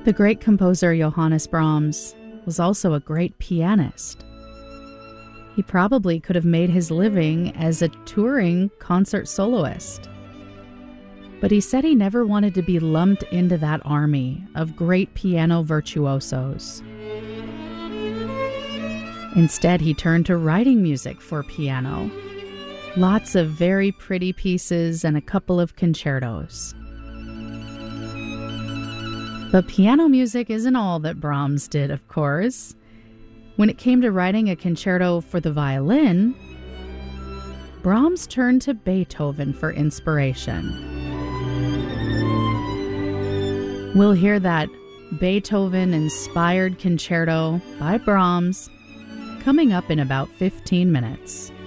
The great composer Johannes Brahms was also a great pianist. He probably could have made his living as a touring concert soloist. But he said he never wanted to be lumped into that army of great piano virtuosos. Instead, he turned to writing music for piano. Lots of very pretty pieces and a couple of concertos. But piano music isn't all that Brahms did, of course. When it came to writing a concerto for the violin, Brahms turned to Beethoven for inspiration. We'll hear that Beethoven-inspired concerto by Brahms coming up in about 15 minutes.